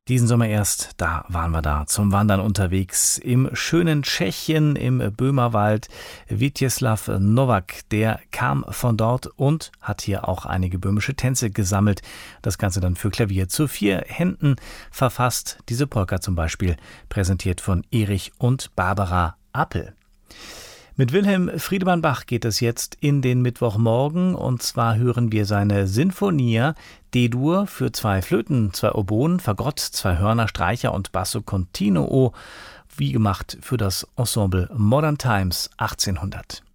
Diesen Sommer erst, da waren wir da zum Wandern unterwegs im schönen Tschechien im Böhmerwald. Vítězslav Novák, der kam von dort und hat hier auch einige böhmische Tänze gesammelt. Das Ganze dann für Klavier zu 4 Händen verfasst. Diese Polka zum Beispiel, präsentiert von Erich und Barbara Appel. Mit Wilhelm Friedemann Bach geht es jetzt in den Mittwochmorgen, und zwar hören wir seine Sinfonia D-Dur für 2 Flöten, 2 Oboen, Fagott, 2 Hörner, Streicher und Basso Continuo, wie gemacht für das Ensemble Modern Times 1800.